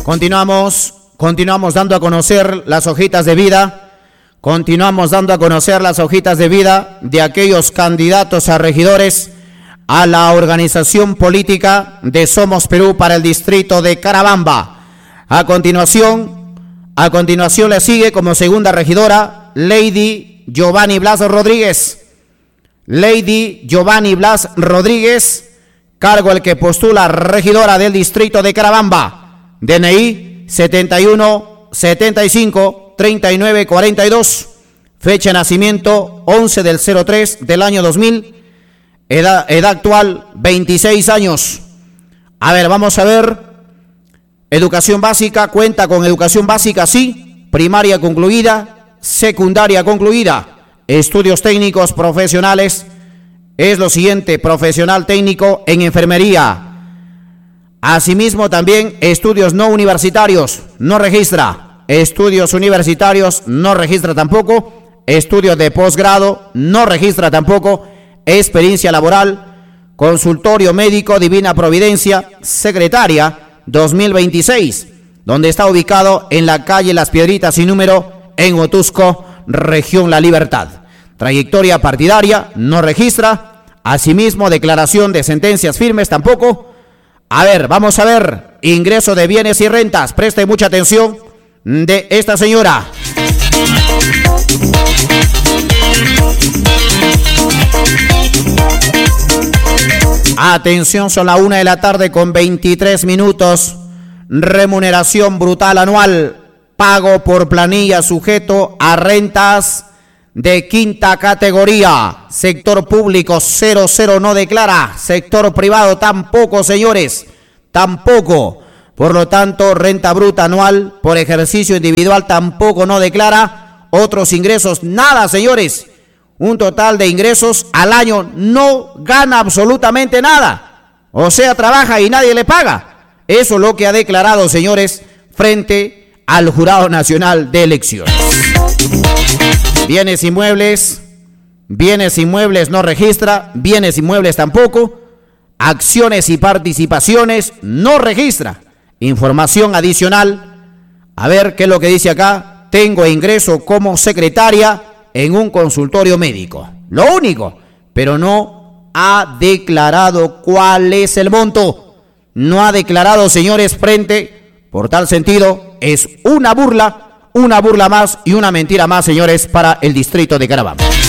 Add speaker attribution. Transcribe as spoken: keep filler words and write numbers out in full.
Speaker 1: Continuamos, continuamos dando a conocer las hojitas de vida, continuamos dando a conocer las hojitas de vida de aquellos candidatos a regidores a la organización política de Somos Perú para el distrito de Carabamba. A continuación, a continuación le sigue como segunda regidora Lady Giovanni Blas Rodríguez. Lady Giovanni Blas Rodríguez, cargo el que postula regidora del distrito de Carabamba. D N I setenta y uno, setenta y cinco, treinta y nueve, cuarenta y dos. Fecha de nacimiento once del cero tres del año dos mil. Edad, edad actual veintiséis años. A ver, vamos a ver. Educación básica, cuenta con educación básica, sí. Primaria concluida, secundaria concluida. Estudios técnicos profesionales. Es lo siguiente: profesional técnico en enfermería. Asimismo, también estudios no universitarios, no registra. Estudios universitarios, no registra tampoco. Estudios de posgrado, no registra tampoco. Experiencia laboral, consultorio médico Divina Providencia, secretaria dos mil veintiséis, donde está ubicado en la calle Las Piedritas sin número, en Otusco, región La Libertad. Trayectoria partidaria, no registra. Asimismo, declaración de sentencias firmes tampoco. A ver, vamos a ver, ingreso de bienes y rentas, preste mucha atención de esta señora. Atención, son la una de la tarde con veintitrés minutos. Remuneración brutal anual, pago por planilla sujeto a rentas de quinta categoría. Sector público cero cero no declara. Sector privado tampoco, señores. Tampoco. Por lo tanto, renta bruta anual por ejercicio individual tampoco no declara. Otros ingresos, nada, señores. Un total de ingresos al año no gana absolutamente nada. O sea, trabaja y nadie le paga. Eso es lo que ha declarado, señores, frente al Jurado Nacional de Elecciones. Bienes inmuebles, bienes inmuebles no registra, bienes inmuebles tampoco, acciones y participaciones no registra. Información adicional, a ver qué es lo que dice acá. Tengo ingreso como secretaria en un consultorio médico. Lo único, pero no ha declarado cuál es el monto. No ha declarado, señores, frente, por tal sentido, es una burla. Una burla más y una mentira más, señores, para el distrito de Carabamba.